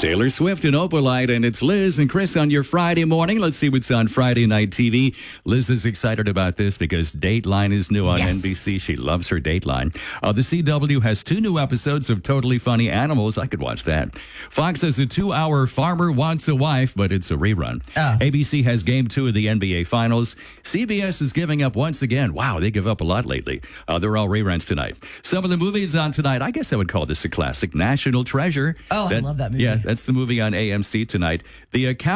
Taylor Swift and Opalite, and it's Liz and Chris on your Friday morning. Let's see what's on Friday night TV. Liz is excited about this because Dateline is new on NBC. She loves her Dateline. The CW has 2 new episodes of Totally Funny Animals. I could watch that. Fox has a 2-hour Farmer Wants a Wife, but it's a rerun. ABC has Game 2 of the NBA Finals. CBS is giving up once again. Wow, they give up a lot lately. They're all reruns tonight. Some of the movies on tonight, I guess I would call this a classic. National Treasure. I love that movie. Yeah, that's the movie on AMC tonight. The account.